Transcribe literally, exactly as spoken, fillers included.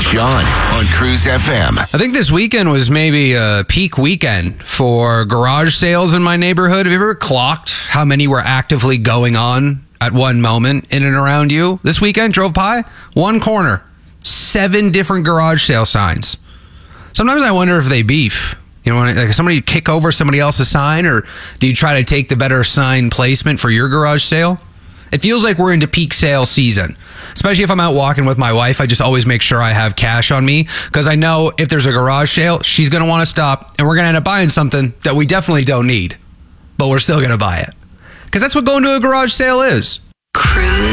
Sean on Cruise F M. I think this weekend was maybe a peak weekend for garage sales in my neighborhood. Have you ever clocked how many were actively going on at one moment in and around you? This weekend, drove by, one corner, seven different garage sale signs. Sometimes I wonder if they beef. You know, like somebody kick over somebody else's sign, or do you try to take the better sign placement for your garage sale? It feels like we're into peak sale season, especially if I'm out walking with my wife. I just always make sure I have cash on me because I know if there's a garage sale, she's going to want to stop and we're going to end up buying something that we definitely don't need, but we're still going to buy it because that's what going to a garage sale is. Cruise.